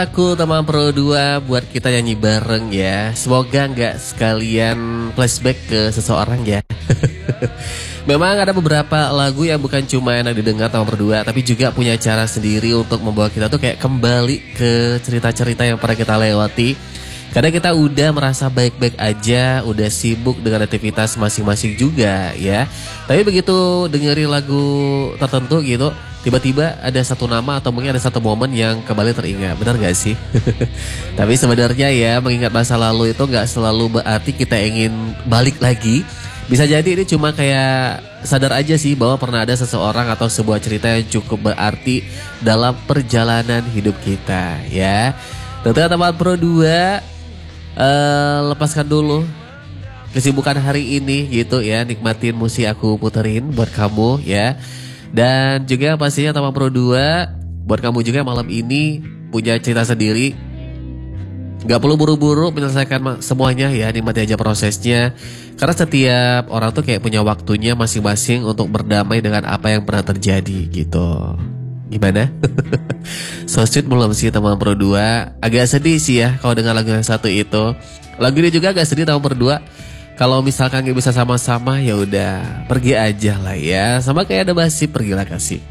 Aku teman Pro 2 buat kita nyanyi bareng ya. Semoga nggak sekalian flashback ke seseorang ya. Memang ada beberapa lagu yang bukan cuma enak didengar teman Pro 2, tapi juga punya cara sendiri untuk membawa kita tuh kayak kembali ke cerita-cerita yang pernah kita lewati. Karena kita udah merasa baik-baik aja, udah sibuk dengan aktivitas masing-masing juga ya. Tapi begitu dengerin lagu tertentu gitu, tiba-tiba ada satu nama atau mungkin ada satu momen yang kembali teringat. Benar gak sih? Tapi sebenarnya ya, mengingat masa lalu itu gak selalu berarti kita ingin balik lagi. Bisa jadi ini cuma kayak sadar aja sih bahwa pernah ada seseorang atau sebuah cerita yang cukup berarti dalam perjalanan hidup kita ya. Tentunya teman Pro 2, lepaskan dulu kesibukan hari ini gitu ya. Nikmatin musik aku puterin buat kamu ya. Dan juga pastinya teman Pro 2, buat kamu juga malam ini punya cerita sendiri. Gak perlu buru-buru menyelesaikan semuanya ya, nikmati aja prosesnya. Karena setiap orang tuh kayak punya waktunya masing-masing untuk berdamai dengan apa yang pernah terjadi gitu. Gimana? So sweet belum sih teman Pro 2? Agak sedih sih ya kalau dengar lagu yang satu itu. Lagu ini juga agak sedih teman Pro 2. Kalau misalkan gak bisa sama-sama ya udah pergi aja lah ya. Sama kayak ada basi, pergilah kasih.